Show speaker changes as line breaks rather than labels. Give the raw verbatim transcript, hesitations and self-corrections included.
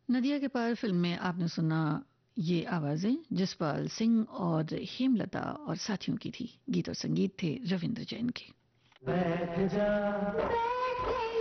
नदिया के पार फिल्म में आपने सुना ये आवाजें जसपाल सिंह और हेमलता और साथियों की थी। गीत और संगीत थे रविंद्र जैन के।
बैठ जा